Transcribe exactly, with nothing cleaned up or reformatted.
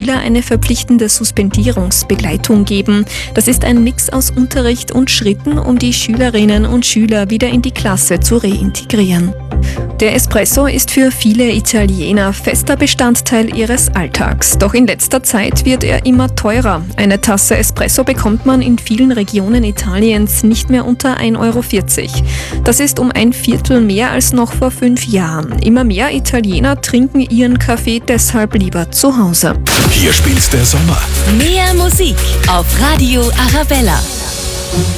Schüler eine verpflichtende Suspendierungsbegleitung geben. Das ist ein Mix aus Unterricht und Schritten, um die Schülerinnen und Schüler wieder in die Klasse zu reintegrieren. Der Espresso ist für viele Italiener fester Bestandteil ihres Alltags. Doch in letzter Zeit wird er immer teurer. Eine Tasse Espresso bekommt man in vielen Regionen Italiens nicht mehr unter ein Euro vierzig. Das ist um ein Viertel mehr als noch vor fünf Jahren. Immer mehr Italiener trinken ihren Kaffee deshalb lieber zu Hause. Hier spielt der Sommer. Mehr Musik auf Radio Arabella.